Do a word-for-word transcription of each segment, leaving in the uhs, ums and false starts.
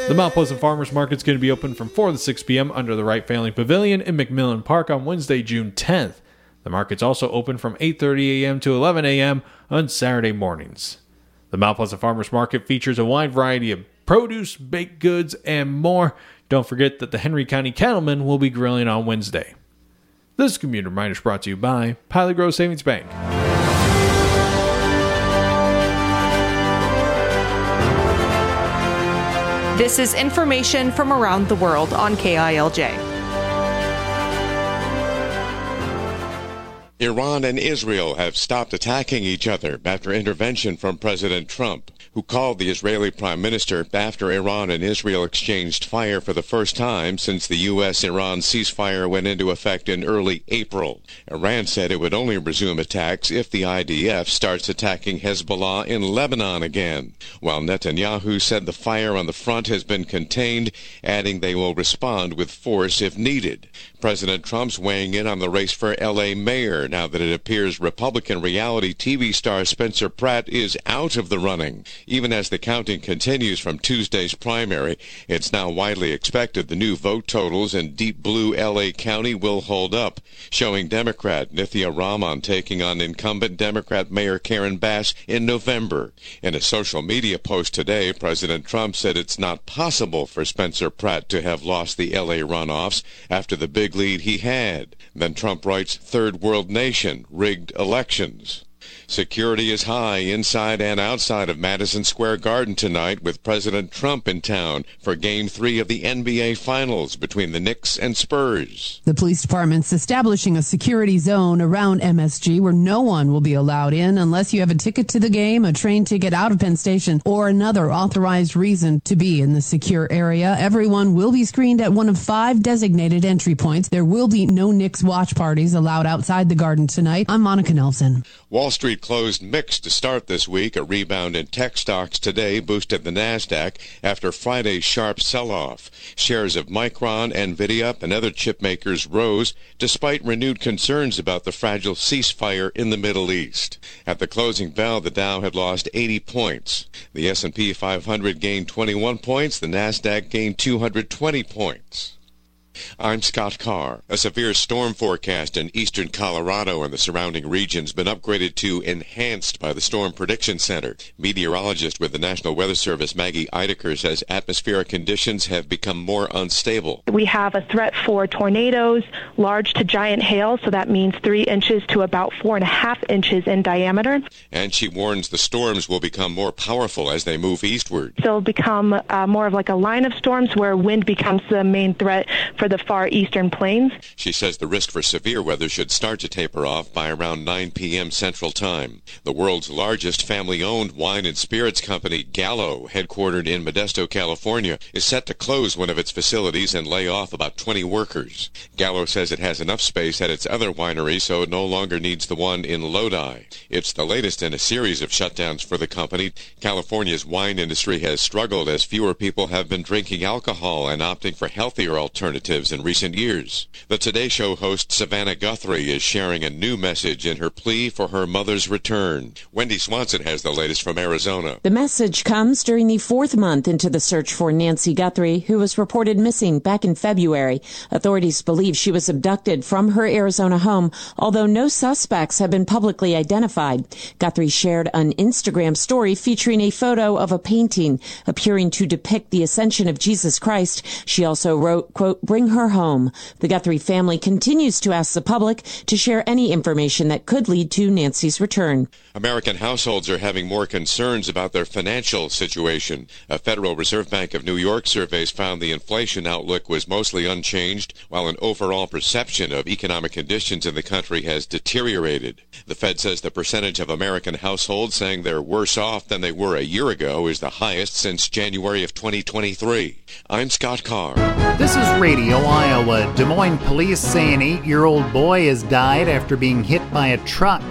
The Mount Pleasant Farmers Market is going to be open from four to six p.m. under the Wright Family Pavilion in McMillan Park on Wednesday, June tenth. The market's also open from eight thirty a.m. to eleven a.m. on Saturday mornings. The Mount Pleasant Farmers Market features a wide variety of produce, baked goods, and more. Don't forget that the Henry County Cattlemen will be grilling on Wednesday. This community reminder is brought to you by Pilot Grove Savings Bank. This is information from around the world on K I L J. Iran and Israel have stopped attacking each other after intervention from President Trump, who called the Israeli prime minister after Iran and Israel exchanged fire for the first time since the U S Iran ceasefire went into effect in early April. Iran said it would only resume attacks if the I D F starts attacking Hezbollah in Lebanon again, while Netanyahu said the fire on the front has been contained, adding they will respond with force if needed. President Trump's weighing in on the race for L A mayor now that it appears Republican reality T V star Spencer Pratt is out of the running. Even as the counting continues from Tuesday's primary, it's now widely expected the new vote totals in deep blue L A County will hold up, showing Democrat Nithya Raman taking on incumbent Democrat Mayor Karen Bass in November. In a social media post today, President Trump said it's not possible for Spencer Pratt to have lost the L A runoffs after the big lead he had. Then Trump writes, "Third world nation, rigged elections." Security is high inside and outside of Madison Square Garden tonight with President Trump in town for Game three of the N B A Finals between the Knicks and Spurs. The police department's establishing a security zone around M S G where no one will be allowed in unless you have a ticket to the game, a train ticket out of Penn Station, or another authorized reason to be in the secure area. Everyone will be screened at one of five designated entry points. There will be no Knicks watch parties allowed outside the Garden tonight. I'm Monica Nelson. Wall Street closed mixed to start this week. A rebound in tech stocks today boosted the NASDAQ after Friday's sharp sell-off. Shares of Micron, Nvidia, and other chip makers rose despite renewed concerns about the fragile ceasefire in the Middle East. At the closing bell, the Dow had lost eighty points. The S and P five hundred gained twenty-one points. The NASDAQ gained two hundred twenty points. I'm Scott Carr. A severe storm forecast in eastern Colorado and the surrounding regions been upgraded to enhanced by the Storm Prediction Center. Meteorologist with the National Weather Service Maggie Eidecker says atmospheric conditions have become more unstable. We have a threat for tornadoes, large to giant hail, so that means three inches to about four and a half inches in diameter. And she warns the storms will become more powerful as they move eastward. They'll become uh, more of like a line of storms where wind becomes the main threat for the far eastern plains. She says the risk for severe weather should start to taper off by around nine p.m. Central Time. The world's largest family-owned wine and spirits company, Gallo, headquartered in Modesto, California, is set to close one of its facilities and lay off about twenty workers. Gallo says it has enough space at its other winery, so it no longer needs the one in Lodi. It's the latest in a series of shutdowns for the company. California's wine industry has struggled as fewer people have been drinking alcohol and opting for healthier alternatives in recent years. The Today Show host Savannah Guthrie is sharing a new message in her plea for her mother's return. Wendy Swanson has the latest from Arizona. The message comes during the fourth month into the search for Nancy Guthrie, who was reported missing back in February. Authorities believe she was abducted from her Arizona home, although no suspects have been publicly identified. Guthrie shared an Instagram story featuring a photo of a painting appearing to depict the ascension of Jesus Christ. She also wrote, quote, "Bring her home." The Guthrie family continues to ask the public to share any information that could lead to Nancy's return. American households are having more concerns about their financial situation. A Federal Reserve Bank of New York surveys found the inflation outlook was mostly unchanged, while an overall perception of economic conditions in the country has deteriorated. The Fed says the percentage of American households saying they're worse off than they were a year ago is the highest since January of twenty twenty-three. I'm Scott Carr. This is Radio Iowa. Des Moines police say an eight-year-old boy has died after being hit by a truck.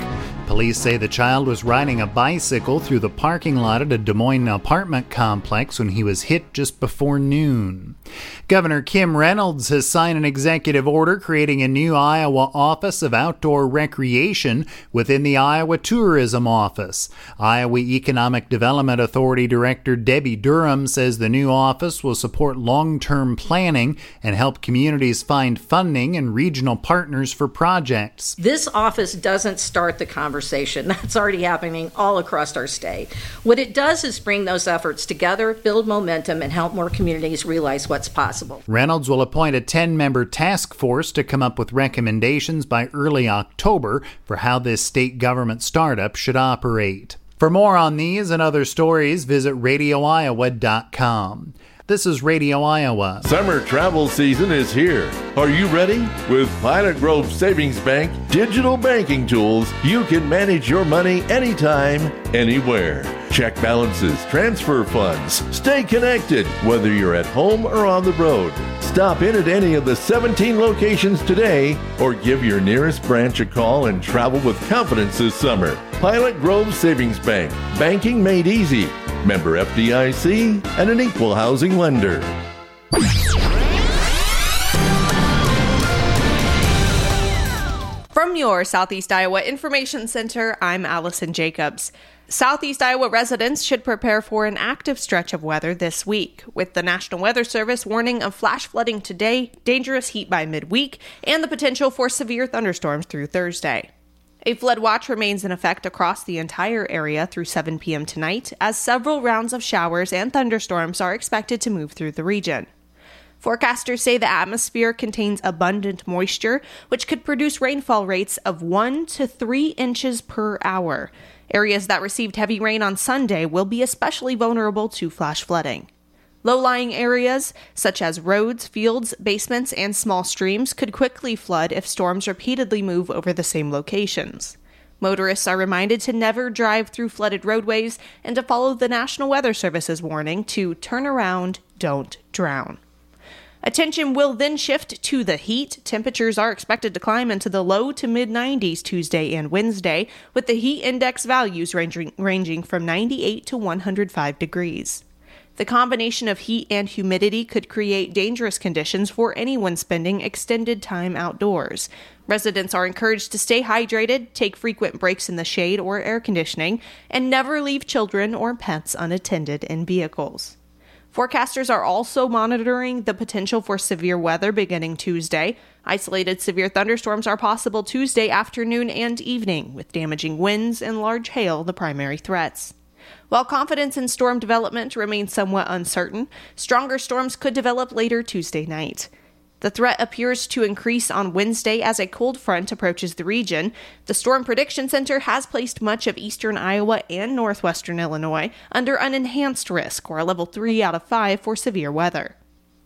Police say the child was riding a bicycle through the parking lot at a Des Moines apartment complex when he was hit just before noon. Governor Kim Reynolds has signed an executive order creating a new Iowa Office of Outdoor Recreation within the Iowa Tourism Office. Iowa Economic Development Authority Director Debbie Durham says the new office will support long-term planning and help communities find funding and regional partners for projects. This office doesn't start the conversation. That's already happening all across our state. What it does is bring those efforts together, build momentum, and help more communities realize what's possible. Reynolds will appoint a ten-member task force to come up with recommendations by early October for how this state government startup should operate. For more on these and other stories, visit radio iowa dot com. This is Radio Iowa. Summer travel season is here. Are you ready? With Pilot Grove Savings Bank digital banking tools, you can manage your money anytime, anywhere. Check balances, transfer funds, stay connected, whether you're at home or on the road. Stop in at any of the seventeen locations today or give your nearest branch a call and travel with confidence this summer. Pilot Grove Savings Bank. Banking made easy. Member F D I C and an equal housing lender. From your Southeast Iowa Information Center, I'm Allison Jacobs. Southeast Iowa residents should prepare for an active stretch of weather this week, with the National Weather Service warning of flash flooding today, dangerous heat by midweek, and the potential for severe thunderstorms through Thursday. A flood watch remains in effect across the entire area through seven p.m. tonight, as several rounds of showers and thunderstorms are expected to move through the region. Forecasters say the atmosphere contains abundant moisture, which could produce rainfall rates of one to three inches per hour. Areas that received heavy rain on Sunday will be especially vulnerable to flash flooding. Low-lying areas, such as roads, fields, basements, and small streams, could quickly flood if storms repeatedly move over the same locations. Motorists are reminded to never drive through flooded roadways and to follow the National Weather Service's warning to turn around, don't drown. Attention will then shift to the heat. Temperatures are expected to climb into the low to mid nineties Tuesday and Wednesday, with the heat index values ranging, ranging from ninety-eight to one hundred five degrees. The combination of heat and humidity could create dangerous conditions for anyone spending extended time outdoors. Residents are encouraged to stay hydrated, take frequent breaks in the shade or air conditioning, and never leave children or pets unattended in vehicles. Forecasters are also monitoring the potential for severe weather beginning Tuesday. Isolated severe thunderstorms are possible Tuesday afternoon and evening, with damaging winds and large hail the primary threats. While confidence in storm development remains somewhat uncertain, stronger storms could develop later Tuesday night. The threat appears to increase on Wednesday as a cold front approaches the region. The Storm Prediction Center has placed much of eastern Iowa and northwestern Illinois under an enhanced risk, or a level three out of five for severe weather.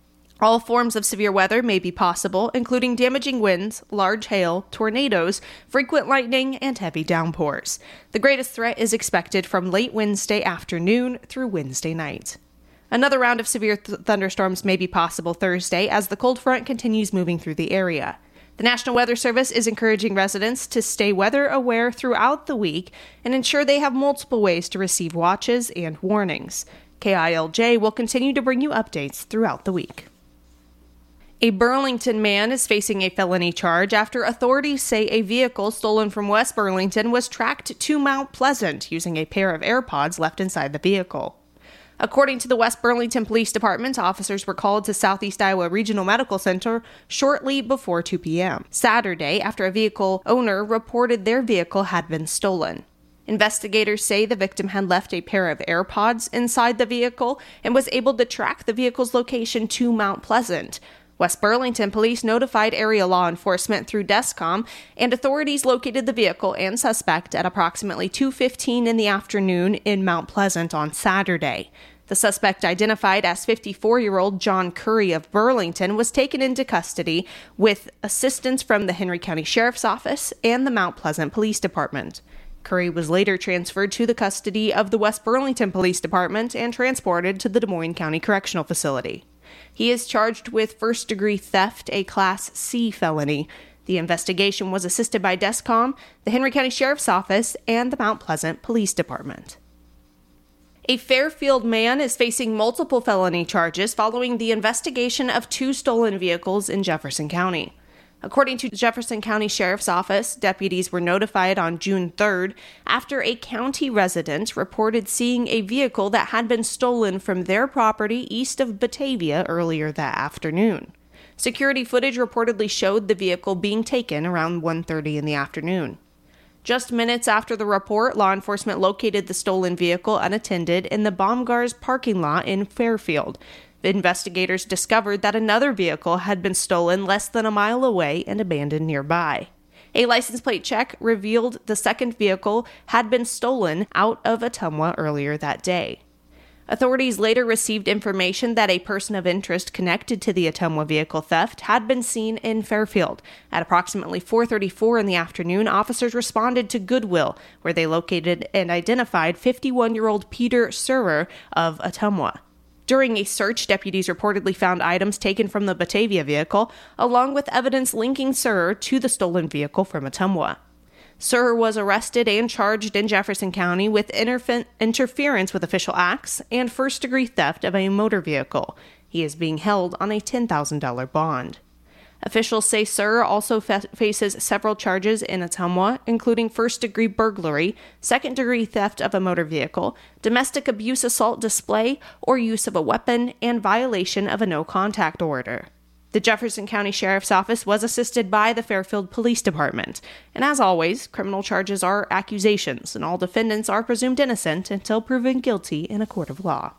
All forms of severe weather may be possible, including damaging winds, large hail, tornadoes, frequent lightning, and heavy downpours. The greatest threat is expected from late Wednesday afternoon through Wednesday night. Another round of severe th- thunderstorms may be possible Thursday as the cold front continues moving through the area. The National Weather Service is encouraging residents to stay weather aware throughout the week and ensure they have multiple ways to receive watches and warnings. K I L J will continue to bring you updates throughout the week. A Burlington man is facing a felony charge after authorities say a vehicle stolen from West Burlington was tracked to Mount Pleasant using a pair of AirPods left inside the vehicle. According to the West Burlington Police Department, officers were called to Southeast Iowa Regional Medical Center shortly before two p.m. Saturday, after a vehicle owner reported their vehicle had been stolen. Investigators say the victim had left a pair of AirPods inside the vehicle and was able to track the vehicle's location to Mount Pleasant. West Burlington Police notified area law enforcement through DESCOM, and authorities located the vehicle and suspect at approximately two fifteen in the afternoon in Mount Pleasant on Saturday. The suspect, identified as fifty-four-year-old John Curry of Burlington, was taken into custody with assistance from the Henry County Sheriff's Office and the Mount Pleasant Police Department. Curry was later transferred to the custody of the West Burlington Police Department and transported to the Des Moines County Correctional Facility. He is charged with first-degree theft, a Class C felony. The investigation was assisted by DESCOM, the Henry County Sheriff's Office, and the Mount Pleasant Police Department. A Fairfield man is facing multiple felony charges following the investigation of two stolen vehicles in Jefferson County. According to the Jefferson County Sheriff's Office, deputies were notified on June third after a county resident reported seeing a vehicle that had been stolen from their property east of Batavia earlier that afternoon. Security footage reportedly showed the vehicle being taken around one thirty in the afternoon. Just minutes after the report, law enforcement located the stolen vehicle unattended in the Baumgars parking lot in Fairfield. The investigators discovered that another vehicle had been stolen less than a mile away and abandoned nearby. A license plate check revealed the second vehicle had been stolen out of Ottumwa earlier that day. Authorities later received information that a person of interest connected to the Ottumwa vehicle theft had been seen in Fairfield. At approximately four thirty-four in the afternoon, officers responded to Goodwill, where they located and identified fifty-one-year-old Peter Surer of Ottumwa. During a search, deputies reportedly found items taken from the Batavia vehicle, along with evidence linking Surer to the stolen vehicle from Ottumwa. Surer was arrested and charged in Jefferson County with interfe- interference with official acts and first-degree theft of a motor vehicle. He is being held on a ten thousand dollars bond. Officials say Surer also fa- faces several charges in Ottumwa, including first-degree burglary, second-degree theft of a motor vehicle, domestic abuse assault display or use of a weapon, and violation of a no-contact order. The Jefferson County Sheriff's Office was assisted by the Fairfield Police Department. And as always, criminal charges are accusations, and all defendants are presumed innocent until proven guilty in a court of law.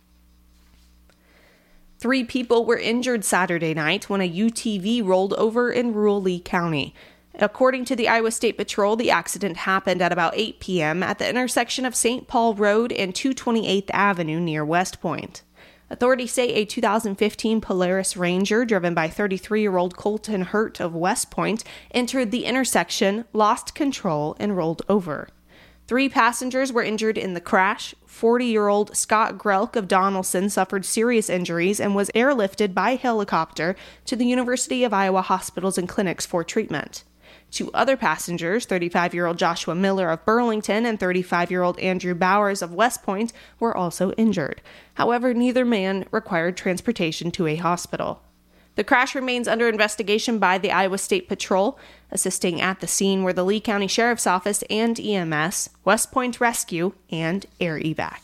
Three people were injured Saturday night when a U T V rolled over in rural Lee County. According to the Iowa State Patrol, the accident happened at about eight p.m. at the intersection of Saint Paul Road and two hundred twenty-eighth Avenue near West Point. Authorities say a two thousand fifteen Polaris Ranger driven by thirty-three-year-old Colton Hurt of West Point entered the intersection, lost control, and rolled over. Three passengers were injured in the crash. forty-year-old Scott Grelk of Donaldson suffered serious injuries and was airlifted by helicopter to the University of Iowa hospitals and clinics for treatment. Two other passengers, thirty-five-year-old Joshua Miller of Burlington and thirty-five-year-old Andrew Bowers of West Point, were also injured. However, neither man required transportation to a hospital. The crash remains under investigation by the Iowa State Patrol. Assisting at the scene were the Lee County Sheriff's Office and E M S, West Point Rescue, and Air Evac.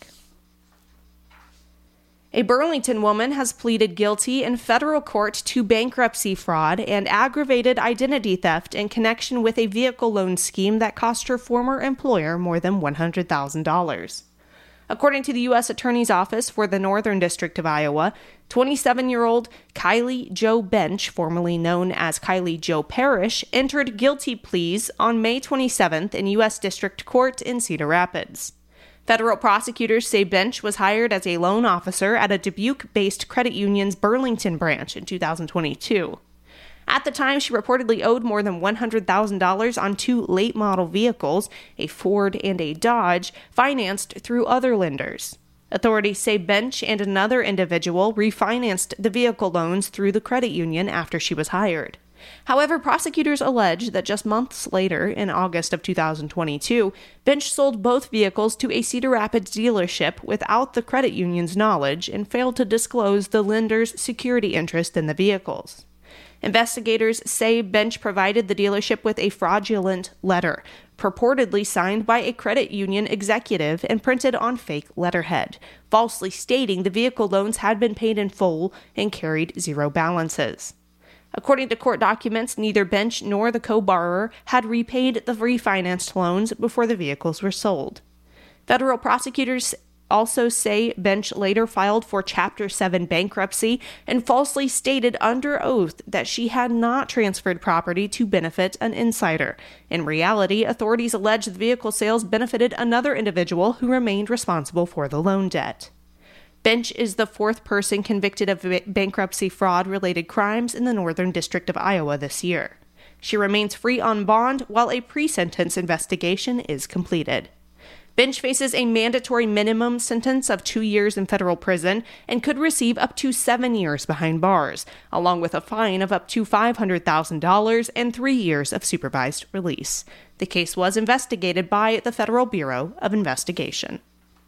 A Burlington woman has pleaded guilty in federal court to bankruptcy fraud and aggravated identity theft in connection with a vehicle loan scheme that cost her former employer more than one hundred thousand dollars. According to the U S Attorney's Office for the Northern District of Iowa, twenty-seven-year-old Kylie Jo Bench, formerly known as Kylie Jo Parrish, entered guilty pleas on May twenty-seventh in U S District Court in Cedar Rapids. Federal prosecutors say Bench was hired as a loan officer at a Dubuque-based credit union's Burlington branch in two thousand twenty-two. At the time, she reportedly owed more than one hundred thousand dollars on two late-model vehicles, a Ford and a Dodge, financed through other lenders. Authorities say Bench and another individual refinanced the vehicle loans through the credit union after she was hired. However, prosecutors allege that just months later, in August of two thousand twenty-two, Bench sold both vehicles to a Cedar Rapids dealership without the credit union's knowledge and failed to disclose the lender's security interest in the vehicles. Investigators say Bench provided the dealership with a fraudulent letter, purportedly signed by a credit union executive and printed on fake letterhead, falsely stating the vehicle loans had been paid in full and carried zero balances. According to court documents, neither Bench nor the co-borrower had repaid the refinanced loans before the vehicles were sold. Federal prosecutors also say Bench later filed for Chapter seven bankruptcy and falsely stated under oath that she had not transferred property to benefit an insider. In reality, authorities allege the vehicle sales benefited another individual who remained responsible for the loan debt. Bench is the fourth person convicted of bankruptcy fraud-related crimes in the Northern District of Iowa this year. She remains free on bond while a pre-sentence investigation is completed. Bench faces a mandatory minimum sentence of two years in federal prison and could receive up to seven years behind bars, along with a fine of up to five hundred thousand dollars and three years of supervised release. The case was investigated by the Federal Bureau of Investigation.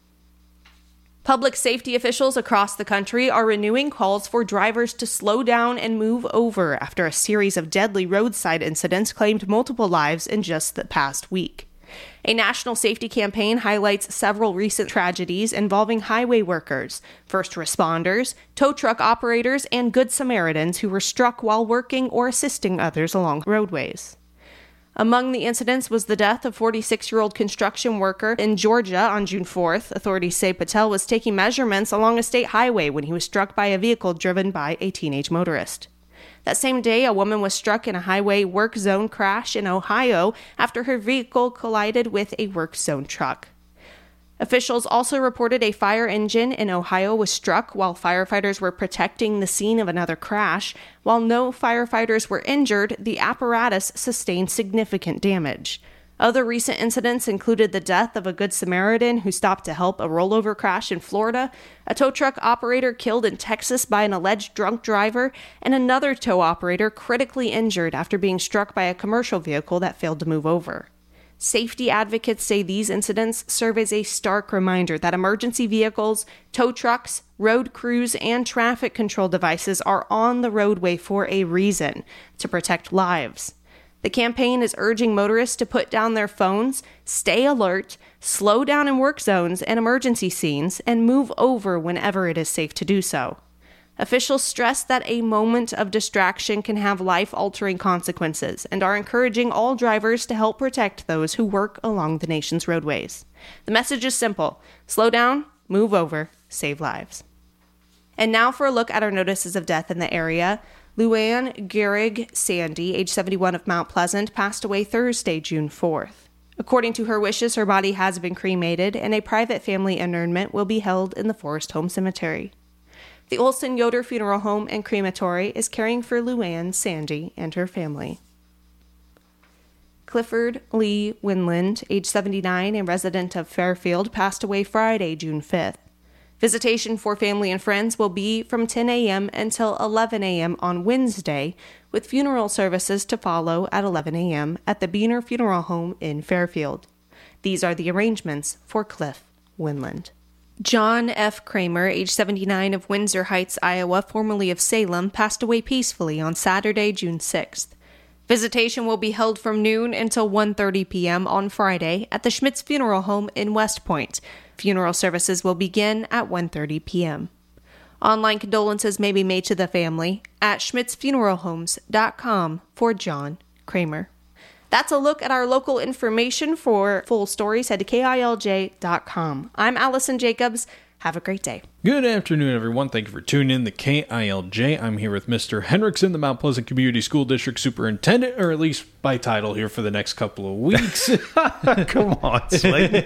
Public safety officials across the country are renewing calls for drivers to slow down and move over after a series of deadly roadside incidents claimed multiple lives in just the past week. A national safety campaign highlights several recent tragedies involving highway workers, first responders, tow truck operators, and Good Samaritans who were struck while working or assisting others along roadways. Among the incidents was the death of forty-six-year-old construction worker in Georgia on June fourth. Authorities say Patel was taking measurements along a state highway when he was struck by a vehicle driven by a teenage motorist. That same day, a woman was struck in a highway work zone crash in Ohio after her vehicle collided with a work zone truck. Officials also reported a fire engine in Ohio was struck while firefighters were protecting the scene of another crash. While no firefighters were injured, the apparatus sustained significant damage. Other recent incidents included the death of a Good Samaritan who stopped to help a rollover crash in Florida, a tow truck operator killed in Texas by an alleged drunk driver, and another tow operator critically injured after being struck by a commercial vehicle that failed to move over. Safety advocates say these incidents serve as a stark reminder that emergency vehicles, tow trucks, road crews, and traffic control devices are on the roadway for a reason: to protect lives. The campaign is urging motorists to put down their phones, stay alert, slow down in work zones and emergency scenes, and move over whenever it is safe to do so. Officials stress that a moment of distraction can have life-altering consequences and are encouraging all drivers to help protect those who work along the nation's roadways. The message is simple: slow down, move over, save lives. And now for a look at our notices of death in the area. Luann Gehrig Sandy, age seventy-one, of Mount Pleasant, passed away Thursday, June fourth. According to her wishes, her body has been cremated, and a private family interment will be held in the Forest Home Cemetery. The Olson Yoder Funeral Home and Crematory is caring for Luann Sandy and her family. Clifford Lee Winland, age seventy-nine and resident of Fairfield, passed away Friday, June fifth. Visitation for family and friends will be from ten a.m. until eleven a.m. on Wednesday, with funeral services to follow at eleven a.m. at the Beaner Funeral Home in Fairfield. These are the arrangements for Cliff Winland. John F. Kramer, age seventy-nine, of Windsor Heights, Iowa, formerly of Salem, passed away peacefully on Saturday, June sixth. Visitation will be held from noon until one thirty p.m. on Friday at the Schmitz Funeral Home in West Point. Funeral services will begin at one thirty p.m. Online condolences may be made to the family at schmitz funeral homes dot com for John Kramer. That's a look at our local information. For full stories, head to K I L J dot com. I'm Allison Jacobs. Have a great day. Good afternoon, everyone. Thank you for tuning in to K I L J. I'm here with Mister Henriksen, the Mount Pleasant Community School District Superintendent, or at least by title here for the next couple of weeks. Come on, Slayton.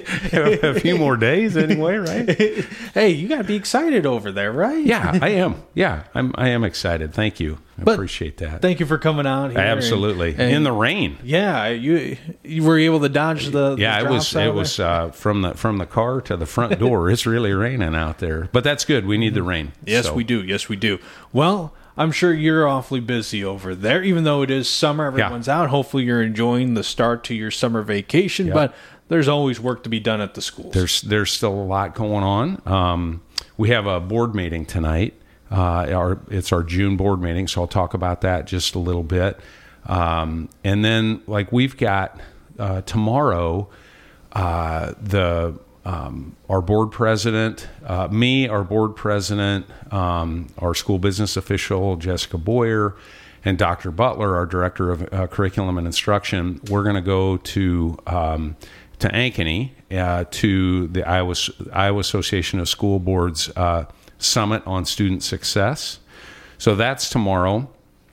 A few more days anyway, right? Hey, you got to be excited over there, right? Yeah, I am. Yeah, I'm, I am excited. Thank you. I but appreciate that. Thank you for coming out here. Absolutely. And, and in the rain. Yeah, you you were able to dodge the, the yeah. It was it was uh, from the from the car to the front door. It's really raining out there, but that's good. We need the rain. Yes, so. we do. Yes, we do. Well, I'm sure you're awfully busy over there, even though it is summer. Everyone's yeah. out. Hopefully, you're enjoying the start to your summer vacation. Yep. But there's always work to be done at the schools. There's there's still a lot going on. Um, we have a board meeting tonight. Uh, our, it's our June board meeting, so I'll talk about that just a little bit. Um, and then, like, we've got uh, tomorrow, uh, the um, our board president, uh, me, our board president, um, our school business official, Jessica Boyer, and Doctor Butler, our director of uh, curriculum and instruction. We're going to go to um, to Ankeny uh, to the Iowa Iowa Association of School Boards uh, Summit on Student Success. So that's tomorrow.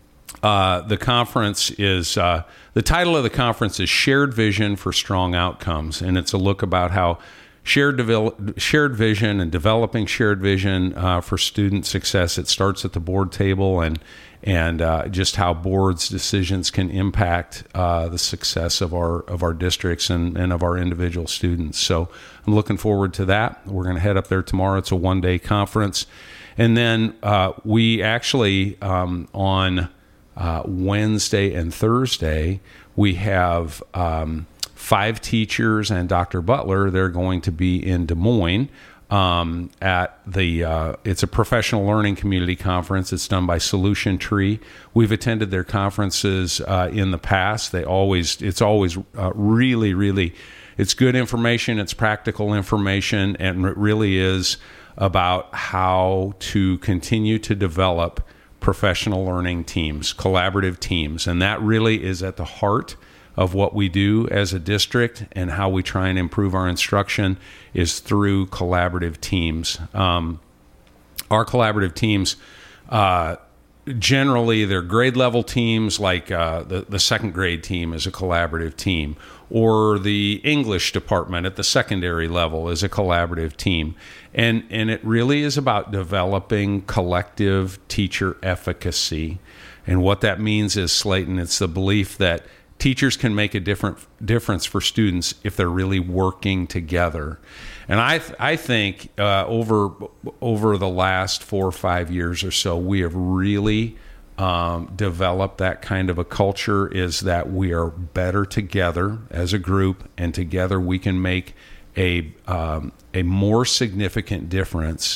Uh, the conference is, uh, the title of the conference is Shared Vision for Strong Outcomes, and it's a look about how shared devel- shared vision and developing shared vision uh, for student success. It starts at the board table, and and uh, just how boards' decisions can impact uh, the success of our of our districts and, and of our individual students. So I'm looking forward to that. We're going to head up there tomorrow. It's a one-day conference. And then uh, we actually, um, on uh, Wednesday and Thursday, we have um, five teachers and Doctor Butler. They're going to be in Des Moines um, at the, uh, it's a professional learning community conference. It's done by Solution Tree. We've attended their conferences uh, in the past. They always, it's always uh, really, really, it's good information. It's practical information, and it really is about how to continue to develop professional learning teams, collaborative teams. And that really is at the heart of what we do as a district, and how we try and improve our instruction is through collaborative teams. Um, our collaborative teams, uh, generally they're grade level teams, like uh, the, the second grade team is a collaborative team, or the English department at the secondary level is a collaborative team. And and it really is about developing collective teacher efficacy. And what that means is, Slayton, it's the belief that teachers can make a different difference for students if they're really working together. And I th- I think uh, over over the last four or five years or so, we have really um, developed that kind of a culture, is that we are better together as a group, and together we can make a um, a more significant difference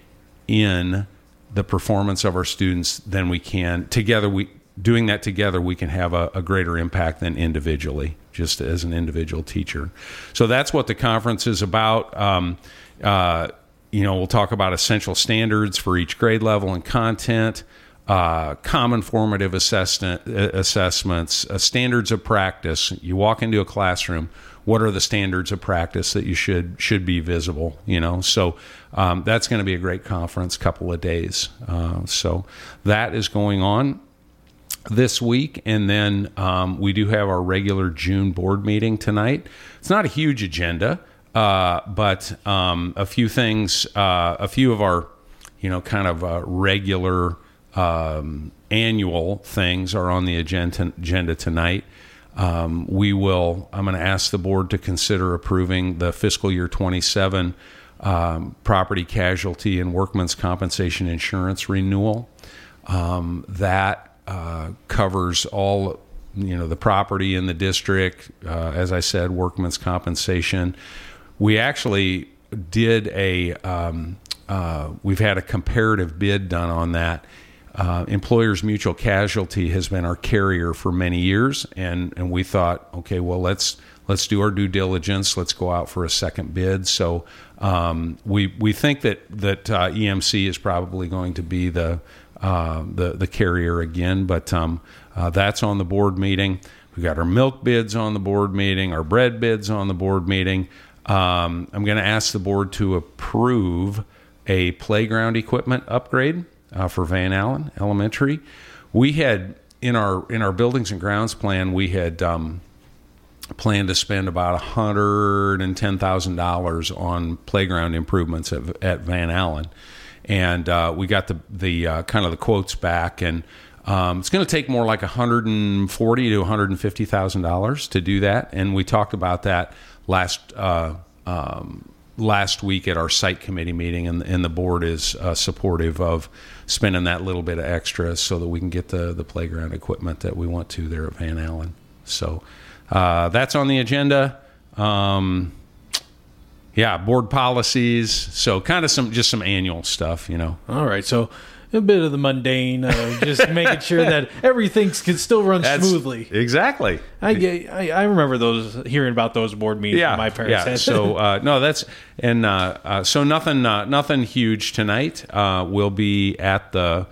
in the performance of our students than we can together. We doing that together, we can have a, a greater impact than individually, just as an individual teacher. So that's what the conference is about. Um, uh, you know, we'll talk about essential standards for each grade level and content, uh, common formative assessment, uh, assessments, uh, standards of practice. You walk into a classroom, what are the standards of practice that you should should be visible? You know, so um, that's going to be a great conference, couple of days. Uh, so that is going on this week, and then um, we do have our regular June board meeting tonight. It's not a huge agenda, uh, but um, a few things, uh, a few of our, you know, kind of uh, regular um, annual things are on the agenda, agenda tonight. Um, we will, I'm going to ask the board to consider approving the fiscal year twenty-seven um, property casualty and workman's compensation insurance renewal. Um, that uh, covers all, you know, the property in the district. Uh, as I said, workman's compensation. We actually did a, um, uh, we've had a comparative bid done on that. Uh, Employers Mutual Casualty has been our carrier for many years, and, and we thought, okay, well, let's let's do our due diligence. Let's go out for a second bid. So um, we we think that that uh, E M C is probably going to be the uh, the the carrier again, but um, uh, that's on the board meeting. We got our milk bids on the board meeting, our bread bids on the board meeting. Um, I'm going to ask the board to approve a playground equipment upgrade Uh, for Van Allen Elementary. We had in our in our buildings and grounds plan, we had um, planned to spend about one hundred ten thousand dollars on playground improvements at, at Van Allen, and uh, we got the the uh, kind of the quotes back, and um, it's going to take more like one hundred forty to one hundred fifty thousand dollars to do that, and we talked about that last. Uh, um, last week at our site committee meeting, and, and the board is uh, supportive of spending that little bit of extra so that we can get the, the playground equipment that we want to there at Van Allen. So uh, that's on the agenda. Um, yeah, board policies. So kind of some just some annual stuff, you know. All right, so a bit of the mundane, uh, just making sure that everything can still run That's, smoothly. Exactly. I, I I remember those hearing about those board meetings. Yeah, my parents yeah. had. So uh, no, that's and uh, uh, so nothing uh, nothing huge tonight. Uh, we'll be at the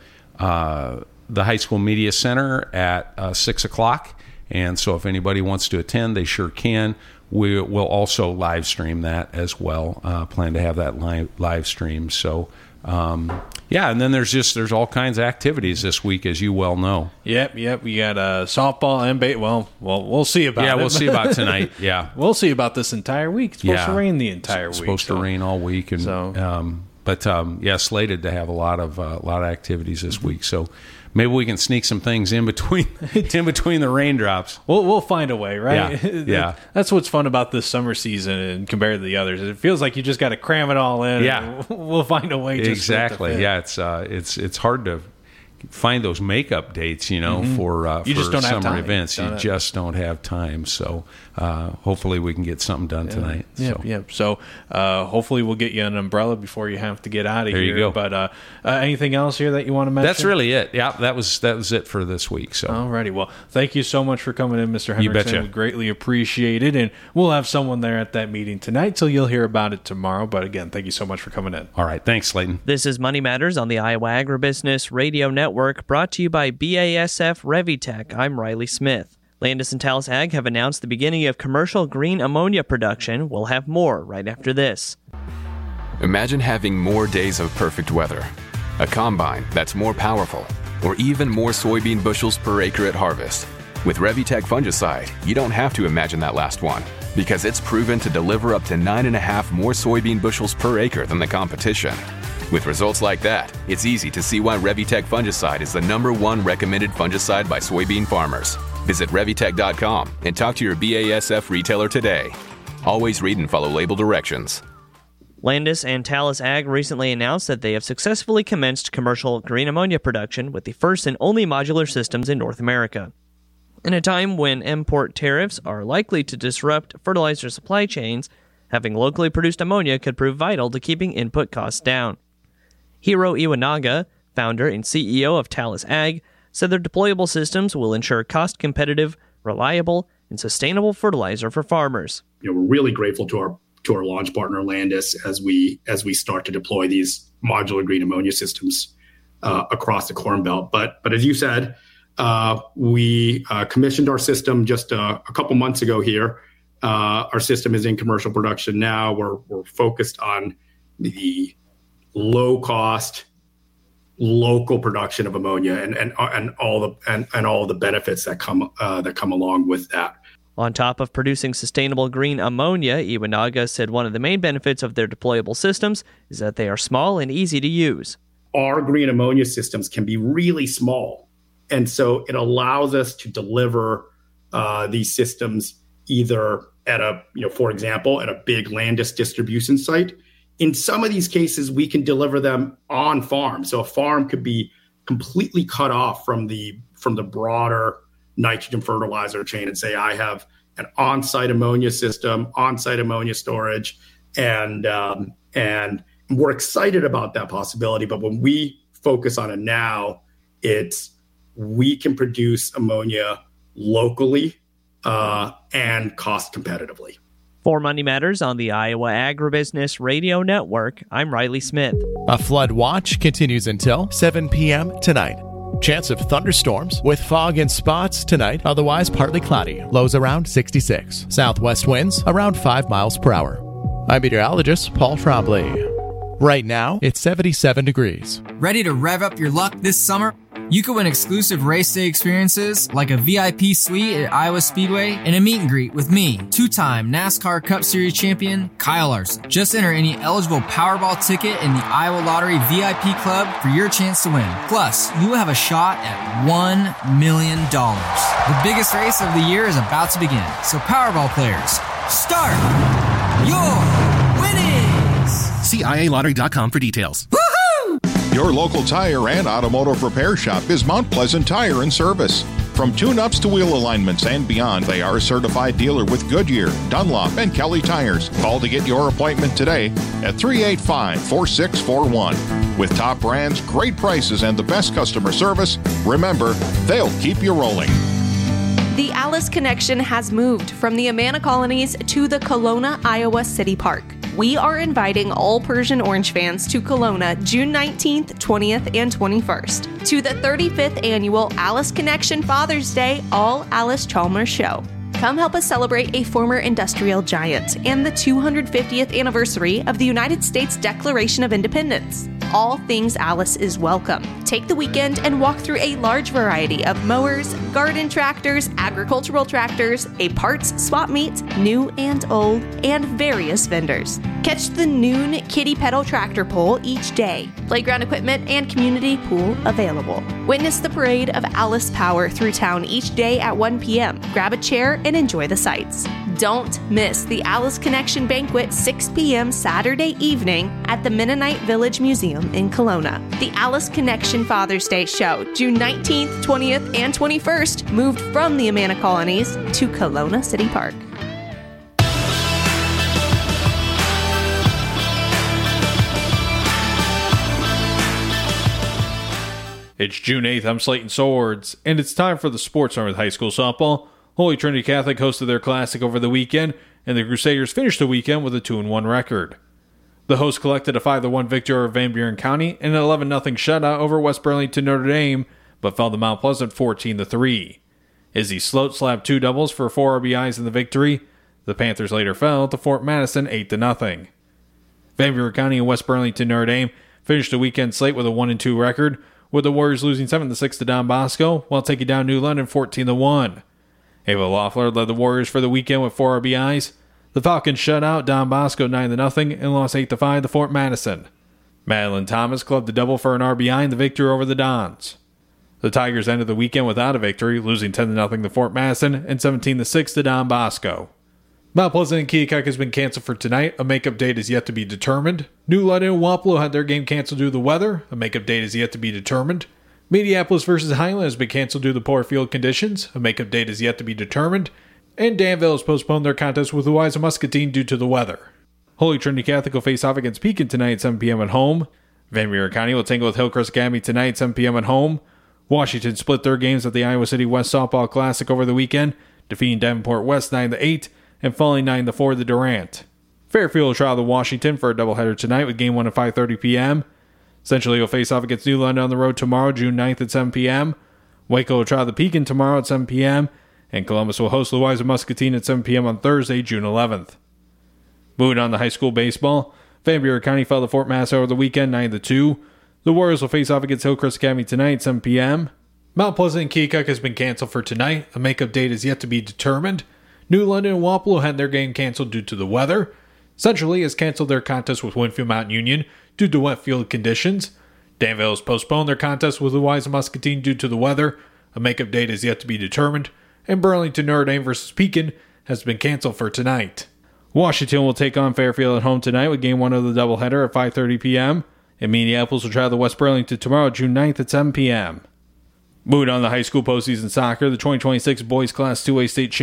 uh, the high school media center at uh, six o'clock, and so if anybody wants to attend, they sure can. We will also live stream that as well. Uh, plan to have that live live stream. So um, yeah, and then there's just there's all kinds of activities this week, as you well know. Yep, yep. We got uh, softball and bait. Well, well, we'll see about yeah, it. Yeah, we'll see about tonight. Yeah, we'll see about this entire week. It's supposed yeah. to rain the entire it's week. Supposed so. to rain all week, and so. um, but um, yeah, slated to have a lot of uh, a lot of activities this week. So. Maybe we can sneak some things in between in between the raindrops. We'll we'll find a way, right? Yeah, yeah. That's what's fun about this summer season, and compared to the others, it feels like you just got to cram it all in. Yeah, and we'll find a way. Just exactly. To fit. Yeah, it's uh, it's it's hard to find those makeup dates, you know, mm-hmm. for uh, you for just don't summer have time. events. Don't you have. just don't have time. So uh, hopefully we can get something done yeah. tonight. Yep, so. yep. So uh, hopefully we'll get you an umbrella before you have to get out of there here. There you go. But uh, uh, anything else here that you want to mention? That's really it. Yeah, that was that was it for this week. So alrighty. Well, thank you so much for coming in, Mister Hendrickson. You betcha. We greatly appreciate it, and we'll have someone there at that meeting tonight, so you'll hear about it tomorrow. But again, thank you so much for coming in. All right. Thanks, Slayton. This is Money Matters on the Iowa Agribusiness Radio Network, brought to you by B A S F Revitech. I'm Riley Smith. Landis and Talus Ag have announced the beginning of commercial green ammonia production. We'll have more right after this. Imagine having more days of perfect weather, a combine that's more powerful, or even more soybean bushels per acre at harvest. With Revitech fungicide, you don't have to imagine that last one, because it's proven to deliver up to nine and a half more soybean bushels per acre than the competition. With results like that, it's easy to see why Revitech fungicide is the number one recommended fungicide by soybean farmers. Visit Revitech dot com and talk to your B A S F retailer today. Always read and follow label directions. Landis and Talus Ag recently announced that they have successfully commenced commercial green ammonia production with the first and only modular systems in North America. In a time when import tariffs are likely to disrupt fertilizer supply chains, having locally produced ammonia could prove vital to keeping input costs down. Hiro Iwanaga, founder and C E O of Talus Ag, said their deployable systems will ensure cost-competitive, reliable, and sustainable fertilizer for farmers. You know, we're really grateful to our to our launch partner Landis as we as we start to deploy these modular green ammonia systems uh, across the Corn Belt. But but as you said, uh, we uh, commissioned our system just uh, a couple months ago here. Uh, our system is in commercial production now. We're we're focused on the low cost, local production of ammonia and and and all the and, and all the benefits that come uh, that come along with that. On top of producing sustainable green ammonia, Iwanaga said one of the main benefits of their deployable systems is that they are small and easy to use. Our green ammonia systems can be really small, and so it allows us to deliver uh, these systems either at a, you know, for example, at a big Landis distribution site. In some of these cases, we can deliver them on farm. So a farm could be completely cut off from the from the broader nitrogen fertilizer chain and say, I have an on-site ammonia system, on-site ammonia storage, and um, and we're excited about that possibility. But when we focus on it now, it's we can produce ammonia locally uh, and cost competitively. For Money Matters on the Iowa Agribusiness Radio Network, I'm Riley Smith. A flood watch continues until seven p.m. tonight. Chance of thunderstorms with fog and spots tonight, otherwise partly cloudy. Lows around sixty-six. Southwest winds around five miles per hour. I'm meteorologist Paul Trombley. Right now, it's seventy-seven degrees. Ready to rev up your luck this summer? You can win exclusive race day experiences like a V I P suite at Iowa Speedway and a meet and greet with me, two-time NASCAR Cup Series champion Kyle Larson. Just enter any eligible Powerball ticket in the Iowa Lottery V I P Club for your chance to win. Plus, you will have a shot at one million dollars. The biggest race of the year is about to begin, so Powerball players, start your winnings! See I A lottery dot com for details. Your local tire and automotive repair shop is Mount Pleasant Tire and Service. From tune-ups to wheel alignments and beyond, they are a certified dealer with Goodyear, Dunlop, and Kelly tires. Call to get your appointment today at three eight five, four six four one. With top brands, great prices, and the best customer service, remember, they'll keep you rolling. The Alice Connection has moved from the Amana Colonies to the Kelowna, Iowa City Park. We are inviting all Persian Orange fans to Kelowna June nineteenth, twentieth, and twenty-first to the thirty-fifth Annual Alice Connection Father's Day All Alice Chalmers Show. Come help us celebrate a former industrial giant and the two hundred fiftieth anniversary of the United States Declaration of Independence. all things Alice is welcome. Take the weekend and walk through a large variety of mowers, garden tractors, agricultural tractors, a parts swap meet, new and old, and various vendors. Catch the noon Kitty Pedal tractor pull each day. Playground equipment and community pool available. Witness the parade of Alice Power through town each day at one p.m. Grab a chair and enjoy the sights. Don't miss the Alice Connection Banquet six p.m. Saturday evening at the Mennonite Village Museum in Kelowna. The Alice Connection Father's Day Show, June nineteenth, twentieth, and twenty-first, moved from the Amana Colonies to Kelowna City Park. It's June eighth, I'm Slayton Swords, and it's time for the Sports Arm with high school softball. Holy Trinity Catholic hosted their classic over the weekend, and the Crusaders finished the weekend with a two and one record. The hosts collected a five to one victory over Van Buren County and an eleven nothing shutout over West Burlington Notre Dame, but fell to Mount Pleasant fourteen to three. Izzy Sloat slapped two doubles for four R B Is in the victory. The Panthers later fell to Fort Madison eight to nothing. Van Buren County and West Burlington Notre Dame finished the weekend slate with a one and two record, with the Warriors losing seven to six to Don Bosco, while taking down New London fourteen to one. Ava Loeffler led the Warriors for the weekend with four R B Is. The Falcons shut out Don Bosco nine to nothing and lost eight to five to Fort Madison. Madeline Thomas clubbed a double for an R B I in the victory over the Dons. The Tigers ended the weekend without a victory, losing ten to nothing to Fort Madison and seventeen to six to Don Bosco. Mount Pleasant and Keokuk has been canceled for tonight. A makeup date is yet to be determined. New London and Wapello had their game canceled due to the weather. A makeup date is yet to be determined. Mediapolis versus Highland has been canceled due to poor field conditions. A makeup date is yet to be determined. And Danville has postponed their contest with Louisa Muscatine due to the weather. Holy Trinity Catholic will face off against Pekin tonight at seven p.m. at home. Van Buren County will tangle with Hillcrest Academy tonight at seven p.m. at home. Washington split their games at the Iowa City West Softball Classic over the weekend, defeating Davenport West nine to eight and falling nine to four to Durant. Fairfield will travel to Washington for a doubleheader tonight with game one at five thirty p.m. Central will face off against New London on the road tomorrow, June ninth at seven p.m. Waco will travel to Pekin tomorrow at seven p.m. And Columbus will host Louisa Muscatine at seven p.m. on Thursday, June eleventh. Moving on to high school baseball, Van Buren County fell to Fort Mass over the weekend nine to two. The Warriors will face off against Hillcrest Academy tonight at seven p.m. Mount Pleasant and Keokuk has been canceled for tonight. A makeup date is yet to be determined. New London and Wapello had their game canceled due to the weather. Central has canceled their contest with Winfield Mountain Union due to wet field conditions. Danville has postponed their contest with Louisa Muscatine due to the weather. A makeup date is yet to be determined. And Burlington Notre Dame versus Pekin has been canceled for tonight. Washington will take on Fairfield at home tonight with game one of the doubleheader at five thirty p.m. And Minneapolis will travel to West Burlington tomorrow, June ninth at seven p.m. Moving on to high school postseason soccer, the twenty twenty-six Boys Class two A State Championship